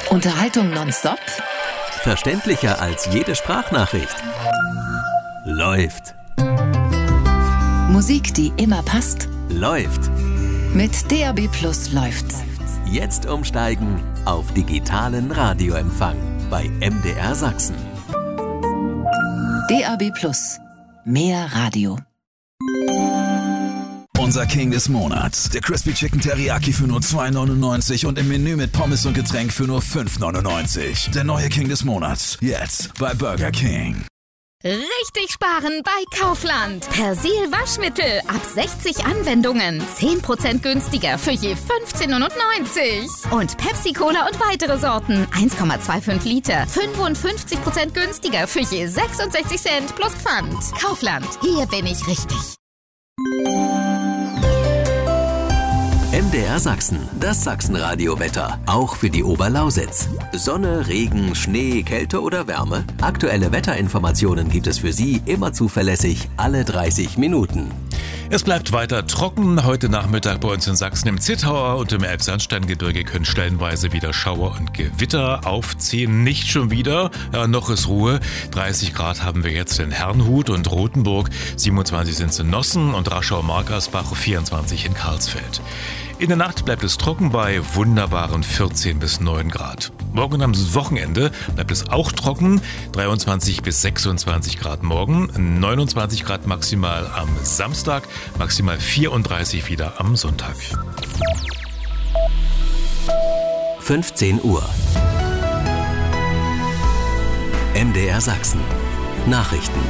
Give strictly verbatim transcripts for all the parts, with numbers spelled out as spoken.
Unterhaltung nonstop? Verständlicher als jede Sprachnachricht. Läuft. Musik, die immer passt? Läuft. Mit D A B Plus läuft's. Jetzt umsteigen auf digitalen Radioempfang bei M D R Sachsen. D A B Plus. Mehr Radio. Unser King des Monats. Der Crispy Chicken Teriyaki für nur zwei neunundneunzig und im Menü mit Pommes und Getränk für nur fünf neunundneunzig. Der neue King des Monats. Jetzt bei Burger King. Richtig sparen bei Kaufland. Persil Waschmittel ab sechzig Anwendungen. zehn Prozent günstiger für je fünfzehn neunundneunzig. Und Pepsi Cola und weitere Sorten. eins Komma fünfundzwanzig Liter. fünfundfünfzig Prozent günstiger für je sechsundsechzig Cent plus Pfand. Kaufland. Hier bin ich richtig. M D R Sachsen, das Sachsenradio-Wetter, auch für die Oberlausitz. Sonne, Regen, Schnee, Kälte oder Wärme? Aktuelle Wetterinformationen gibt es für Sie immer zuverlässig, alle dreißig Minuten. Es bleibt weiter trocken. Heute Nachmittag bei uns in Sachsen im Zittauer und im Elbsandsteingebirge können stellenweise wieder Schauer und Gewitter aufziehen. Nicht schon wieder, ja, noch ist Ruhe. dreißig Grad haben wir jetzt in Herrnhut und Rothenburg, siebenundzwanzig sind es in Nossen und Raschau-Markersbach, vierundzwanzig in Karlsfeld. In der Nacht bleibt es trocken bei wunderbaren vierzehn bis neun Grad. Morgen am Wochenende bleibt es auch trocken, dreiundzwanzig bis sechsundzwanzig Grad morgen, neunundzwanzig Grad maximal am Samstag, maximal vierunddreißig wieder am Sonntag. fünfzehn Uhr. M D R Sachsen. Nachrichten.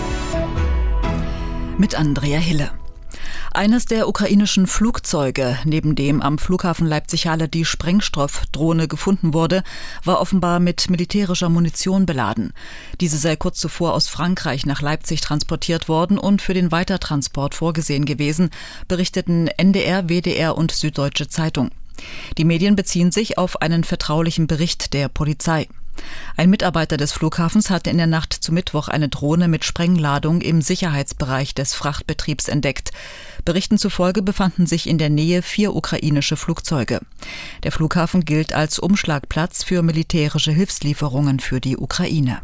Mit Andrea Hille. Eines der ukrainischen Flugzeuge, neben dem am Flughafen Leipzig-Halle die Sprengstoffdrohne gefunden wurde, war offenbar mit militärischer Munition beladen. Diese sei kurz zuvor aus Frankreich nach Leipzig transportiert worden und für den Weitertransport vorgesehen gewesen, berichteten N D R, W D R und Süddeutsche Zeitung. Die Medien beziehen sich auf einen vertraulichen Bericht der Polizei. Ein Mitarbeiter des Flughafens hatte in der Nacht zu Mittwoch eine Drohne mit Sprengladung im Sicherheitsbereich des Frachtbetriebs entdeckt. Berichten zufolge befanden sich in der Nähe vier ukrainische Flugzeuge. Der Flughafen gilt als Umschlagplatz für militärische Hilfslieferungen für die Ukraine.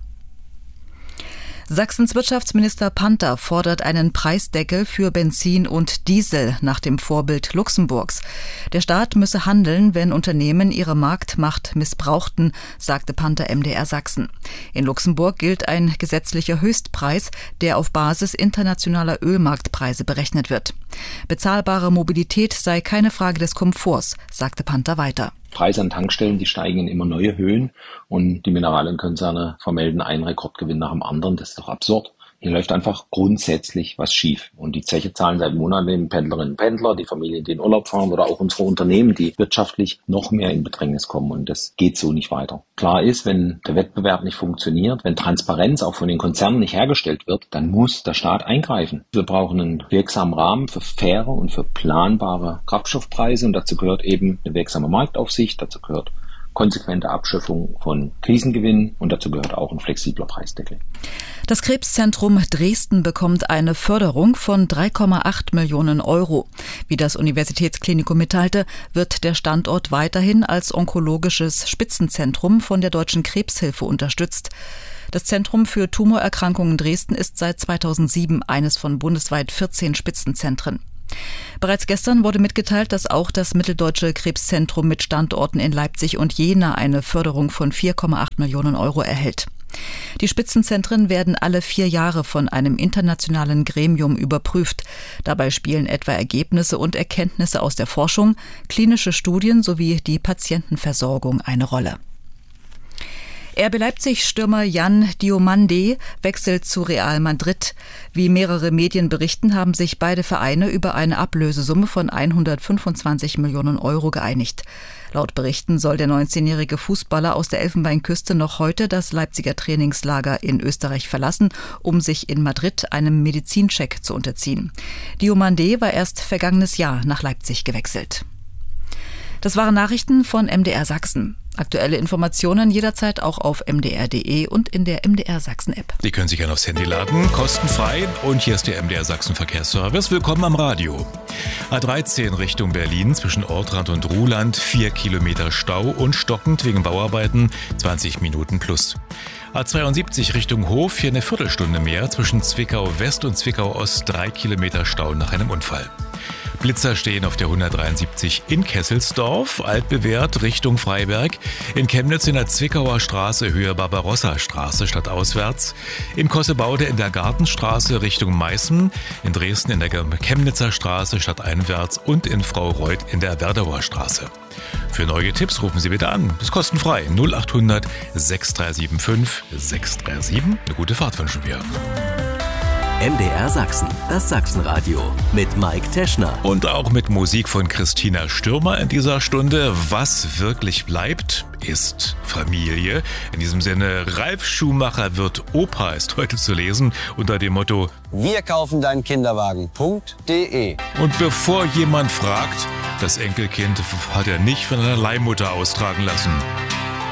Sachsens Wirtschaftsminister Panther fordert einen Preisdeckel für Benzin und Diesel nach dem Vorbild Luxemburgs. Der Staat müsse handeln, wenn Unternehmen ihre Marktmacht missbrauchten, sagte Panther M D R Sachsen. In Luxemburg gilt ein gesetzlicher Höchstpreis, der auf Basis internationaler Ölmarktpreise berechnet wird. Bezahlbare Mobilität sei keine Frage des Komforts, sagte Panther weiter. Preise an Tankstellen, die steigen in immer neue Höhen und die Mineralienkonzerne vermelden einen Rekordgewinn nach dem anderen. Das ist doch absurd. Hier läuft einfach grundsätzlich was schief. Und die Zeche zahlen seit Monaten Pendlerinnen und Pendler, die Familien, die in Urlaub fahren oder auch unsere Unternehmen, die wirtschaftlich noch mehr in Bedrängnis kommen. Und das geht so nicht weiter. Klar ist, wenn der Wettbewerb nicht funktioniert, wenn Transparenz auch von den Konzernen nicht hergestellt wird, dann muss der Staat eingreifen. Wir brauchen einen wirksamen Rahmen für faire und für planbare Kraftstoffpreise. Und dazu gehört eben eine wirksame Marktaufsicht, dazu gehört konsequente Abschöpfung von Krisengewinnen und dazu gehört auch ein flexibler Preisdeckel. Das Krebszentrum Dresden bekommt eine Förderung von drei Komma acht Millionen Euro. Wie das Universitätsklinikum mitteilte, wird der Standort weiterhin als onkologisches Spitzenzentrum von der Deutschen Krebshilfe unterstützt. Das Zentrum für Tumorerkrankungen Dresden ist seit zweitausendsieben eines von bundesweit vierzehn Spitzenzentren. Bereits gestern wurde mitgeteilt, dass auch das Mitteldeutsche Krebszentrum mit Standorten in Leipzig und Jena eine Förderung von vier Komma acht Millionen Euro erhält. Die Spitzenzentren werden alle vier Jahre von einem internationalen Gremium überprüft. Dabei spielen etwa Ergebnisse und Erkenntnisse aus der Forschung, klinische Studien sowie die Patientenversorgung eine Rolle. R B Leipzig-Stürmer Jan Diomande wechselt zu Real Madrid. Wie mehrere Medien berichten, haben sich beide Vereine über eine Ablösesumme von hundertfünfundzwanzig Millionen Euro geeinigt. Laut Berichten soll der neunzehnjährige Fußballer aus der Elfenbeinküste noch heute das Leipziger Trainingslager in Österreich verlassen, um sich in Madrid einem Medizincheck zu unterziehen. Diomande war erst vergangenes Jahr nach Leipzig gewechselt. Das waren Nachrichten von M D R Sachsen. Aktuelle Informationen jederzeit auch auf m d r punkt d e und in der M D R Sachsen App. Die können Sie gerne aufs Handy laden, kostenfrei. Und hier ist der M D R Sachsen Verkehrsservice. Willkommen am Radio. A dreizehn Richtung Berlin zwischen Ortrand und Ruhland, vier Kilometer Stau und stockend wegen Bauarbeiten, zwanzig Minuten plus. A zweiundsiebzig Richtung Hof, hier eine Viertelstunde mehr, zwischen Zwickau West und Zwickau Ost, drei Kilometer Stau nach einem Unfall. Blitzer stehen auf der hundertdreiundsiebzig in Kesselsdorf, altbewährt Richtung Freiberg, in Chemnitz in der Zwickauer Straße Höhe Barbarossa-Straße stadtauswärts, in Kossebaude in der Gartenstraße Richtung Meißen, in Dresden in der Chemnitzer Straße stadteinwärts und in Fraureuth in der Werdauer Straße. Für neue Tipps rufen Sie bitte an. Das ist kostenfrei. null acht hundert sechs drei sieben fünf sechs drei sieben. Eine gute Fahrt wünschen wir. M D R Sachsen, das Sachsenradio mit Mike Teschner. Und auch mit Musik von Christina Stürmer in dieser Stunde. Was wirklich bleibt, ist Familie. In diesem Sinne, Ralf Schumacher wird Opa ist heute zu lesen unter dem Motto Wir kaufen deinen Kinderwagen punkt de. Und bevor jemand fragt, das Enkelkind hat er nicht von einer Leihmutter austragen lassen.